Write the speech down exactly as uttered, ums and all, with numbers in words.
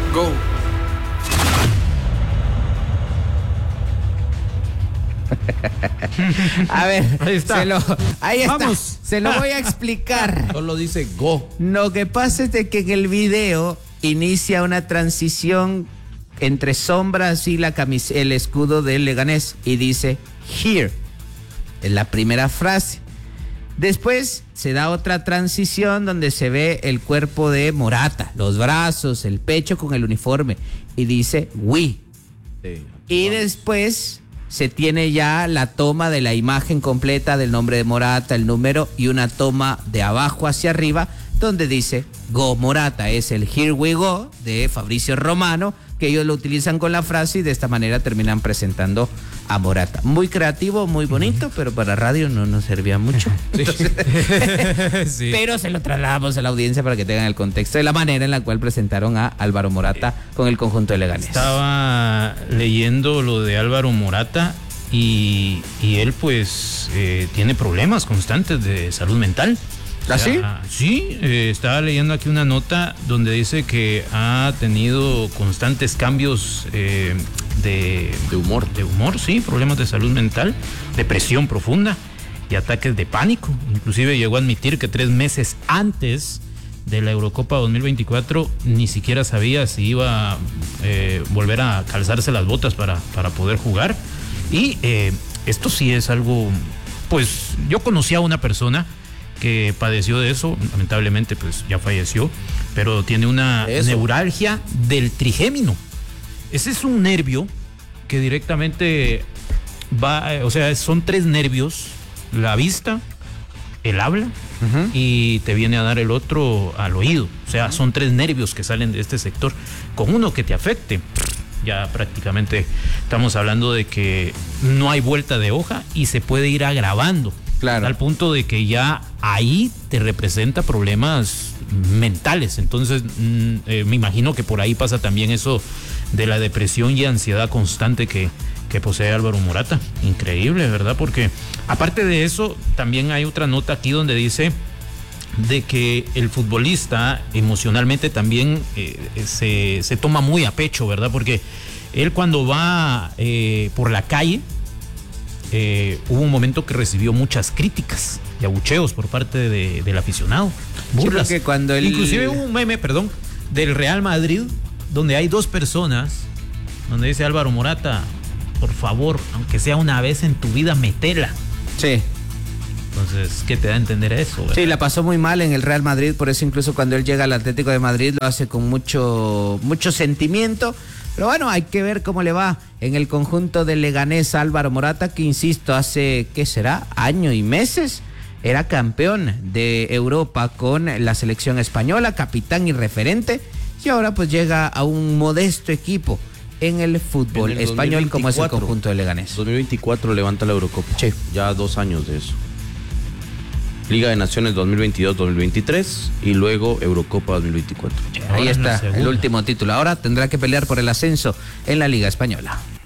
Go. A ver, ahí está. Se lo, ahí está. Vamos. Se lo voy a explicar. Solo dice go. Lo que pasa es de que en el video inicia una transición entre sombras y la camis- el escudo del Leganés y dice here, en la primera frase. Después se da otra transición donde se ve el cuerpo de Morata, los brazos, el pecho con el uniforme y dice we. Sí. Y después se tiene ya la toma de la imagen completa del nombre de Morata, el número y una toma de abajo hacia arriba donde dice Go Morata. Es el Here We Go de Fabricio Romano, que ellos lo utilizan con la frase y de esta manera terminan presentando a Morata. Muy creativo, muy bonito, pero para radio no nos servía mucho. Entonces, sí. Pero se lo trasladamos a la audiencia para que tengan el contexto de la manera en la cual presentaron a Álvaro Morata con el conjunto de Leganés. Estaba leyendo lo de Álvaro Morata y, y él pues eh, tiene problemas constantes de salud mental. ¿Ah, sí? Sí, eh, estaba leyendo aquí una nota donde dice que ha tenido constantes cambios eh, de, de humor. De humor, sí, problemas de salud mental, depresión profunda y ataques de pánico. Inclusive llegó a admitir que tres meses antes de la Eurocopa dos mil veinticuatro ni siquiera sabía si iba a eh, volver a calzarse las botas para, para poder jugar. Y eh, esto sí es algo, pues yo conocí a una persona que padeció de eso, lamentablemente pues ya falleció, pero tiene una eso. neuralgia del trigémino. Ese es un nervio que directamente va, o sea, son tres nervios, la vista, el habla uh-huh. y te viene a dar el otro al oído. O sea, uh-huh. son tres nervios que salen de este sector. Con uno que te afecte, ya prácticamente estamos hablando de que no hay vuelta de hoja y se puede ir agravando. Claro. Al punto de que ya ahí te representa problemas mentales. Entonces, mm, eh, me imagino que por ahí pasa también eso de la depresión y ansiedad constante que, que posee Álvaro Morata. Increíble, ¿verdad? Porque aparte de eso, también hay otra nota aquí donde dice de que el futbolista emocionalmente también eh, se, se toma muy a pecho, ¿verdad? Porque él cuando va eh, por la calle, Eh, hubo un momento que recibió muchas críticas y abucheos por parte de, del aficionado. Burlas. Sí, cuando él... Inclusive hubo un meme, perdón, del Real Madrid, donde hay dos personas, donde dice Álvaro Morata, por favor, aunque sea una vez en tu vida, metela. Sí. Entonces, ¿qué te da a entender eso? ¿Verdad? Sí, la pasó muy mal en el Real Madrid, por eso incluso cuando él llega al Atlético de Madrid lo hace con mucho, mucho sentimiento. Pero bueno, hay que ver cómo le va en el conjunto de Leganés Álvaro Morata, que insisto, hace, ¿qué será? Año y meses, era campeón de Europa con la selección española, capitán y referente, y ahora pues llega a un modesto equipo en el fútbol en el español como es el conjunto de Leganés. dos mil veinticuatro levanta la Eurocopa. Sí. Ya dos años de eso. Liga de Naciones dos mil veintidós dos mil veintitrés y luego Eurocopa dos mil veinticuatro. Ahí está el último título. Ahora tendrá que pelear por el ascenso en la Liga Española.